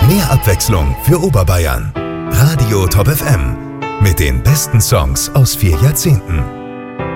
Mehr Abwechslung für Oberbayern. Radio Top FM. Mit den besten Songs aus 4 Jahrzehnten.